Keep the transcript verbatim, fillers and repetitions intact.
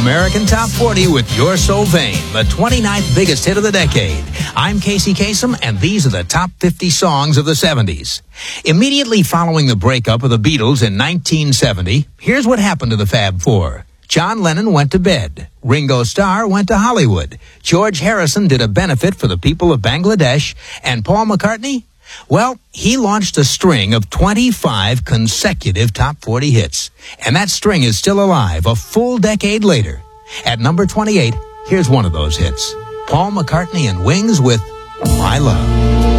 American Top forty with You're So Vain, the twenty-ninth biggest hit of the decade. I'm Casey Kasem, and these are the top fifty songs of the seventies. Immediately following the breakup of the Beatles in nineteen seventy, here's what happened to the Fab Four. John Lennon went to bed. Ringo Starr went to Hollywood. George Harrison did a benefit for the people of Bangladesh. And Paul McCartney? Well, he launched a string of twenty-five consecutive top forty hits. And that string is still alive a full decade later. At number twenty-eight, here's one of those hits. Paul McCartney and Wings with My Love.